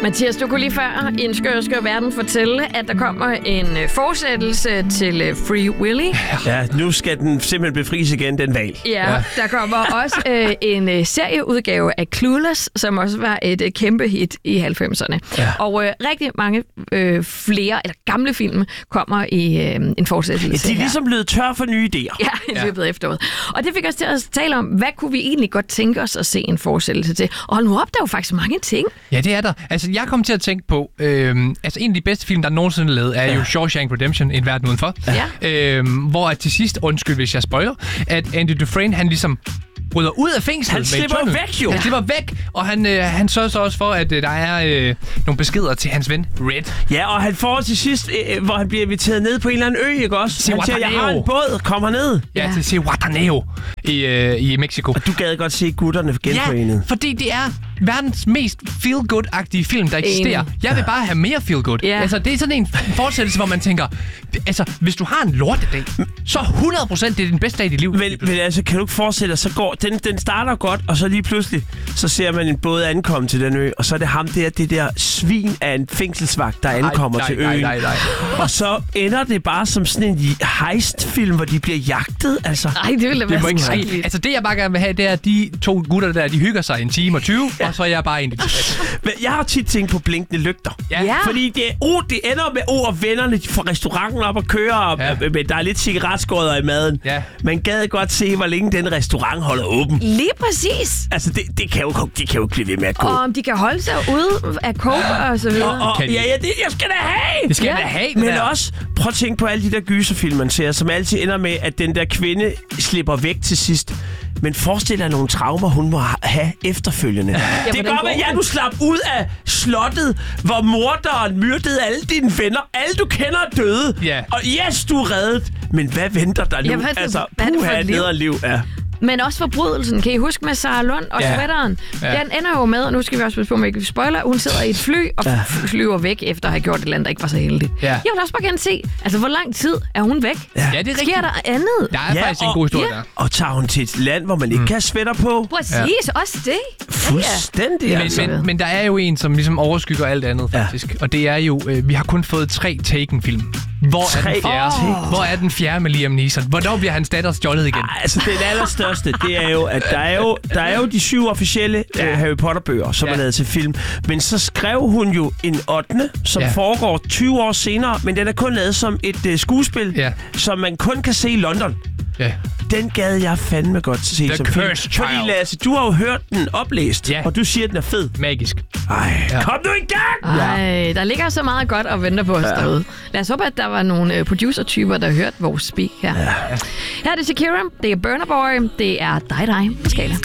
Mathias, du kunne lige før i En skør verden fortælle, at der kommer en fortsættelse til Free Willy. Ja, nu skal den simpelthen befries igen, den valg. Ja, der kommer også en serieudgave af Clueless, som også var et kæmpe hit i 90'erne. Ja. Og rigtig mange flere, eller gamle film, kommer i en fortsættelse. Ja, de er ligesom blevet tør for nye idéer. Ja, i løbet af efteråret. Og det fik os til at tale om, hvad kunne vi egentlig godt tænke os at se en fortsættelse til? Og nu op, der er jo faktisk mange ting. Ja, det er der. Altså, jeg kom til at tænke på, en af de bedste film, der nogensinde er lavet, er jo Shawshank Redemption, En verden udenfor. Ja. Hvor til sidst, undskyld hvis jeg spoiler, at Andy Dufresne, han ligesom bryder ud af fængslet. Han slipper væk jo. Han slipper væk, og han sørger så også for, at der er nogle beskeder til hans ven, Red. Ja, og han får til sidst, hvor han bliver inviteret ned på en eller anden ø, ikke også? Han siger, jeg har en båd, kom herned. Ja, til Zihuatanejo i Mexico. Og du gad godt se gutterne genforenet. Ja, fordi det er verdens mest feel-good-agtige film, der eksisterer. Jeg vil bare have mere feel-good. Yeah. Altså, det er sådan en fortsættelse, hvor man tænker, altså, hvis du har en lortedag, så 100% det er den bedste dag i dit liv. Men altså, kan du ikke forestille dig, så går den starter godt, og så lige pludselig, så ser man en båd ankomme til den ø, og så er det ham der, det der svin af en fængselsvagt, der ankommer til øen. Nej. Og så ender det bare som sådan en heistfilm, hvor de bliver jagtet, altså. Nej, det ville være sådan. Altså, det jeg bare gerne vil have, det er, at de to gutter der, de hygger sig en time og 20, og så er jeg bare egentlig tilbage. Men jeg har tit tænkt på blinkende lygter. Ja. Fordi det ender med og vennerne fra restauranten op og kører, men der er lidt cigaretskodder i maden. Ja. Man gad godt se, hvor længe den restaurant holder åben. Lige præcis. Altså, de kan jo ikke blive ved med at gå. Og om de kan holde sig ude af coke og så videre. Ja, det jeg skal da have! Det skal da have, men også, prøv at tænke på alle de der gyserfilm, man ser, som altid ender med, at den der kvinde slipper væk til sidst. Men forestil dig nogle traumer, hun må have efterfølgende. Ja, det gør, at du slap ud af slottet, hvor morderen myrdede alle dine venner. Alle du kender er døde. Yeah. Og yes, du er reddet. Men hvad venter der nu? Puha, et liv. Ja. Men også forbrydelsen. Kan I huske med Sarah Lund og sweateren? Ja. Den ender jo med, og nu skal vi også passe på, om ikke vi spoiler, hun sidder i et fly og flyver væk efter at have gjort et eller andet, der ikke var så heldigt. Ja. Jeg vil også bare gerne se, altså hvor lang tid er hun væk? Ja, det er rigtigt. Sker der andet? Der er faktisk en god historie der. Og tager hun til et land, hvor man ikke kan have sweater på? Præcis, også det. Fuldstændig. Men der er jo en, som ligesom overskygger alt andet, faktisk. Og det er jo, vi har kun fået 3 Taken-film. Hvor er den fjerde med Liam Neeson? Hvornår bliver hans datter stjålet igen? Altså, den allerstørste, det er jo, at der er jo de 7 officielle Harry Potter-bøger, som er lavet til film. Men så skrev hun jo en 8., som foregår 20 år senere, men den er kun lavet som et skuespil, som man kun kan se i London. Yeah. Den gad jeg fandme godt se The som film. Fordi Lasse, du har jo hørt den oplæst, og du siger, at den er fed. Magisk. Kom nu i gang! Der ligger så meget godt og venter på os derude. Lad os håbe, at der var nogle producer-typer, der hørte vores speak her. Her er det Shakira, det er Burna Boy, det er Dig Dig på Skala.